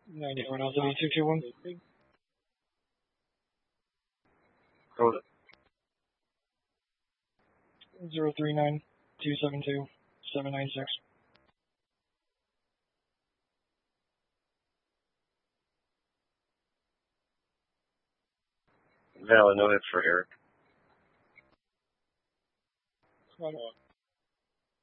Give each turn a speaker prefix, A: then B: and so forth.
A: 91 LW221.
B: Hold it.
A: 039 272 796.
B: Valid, no hits for Eric.
A: Right on.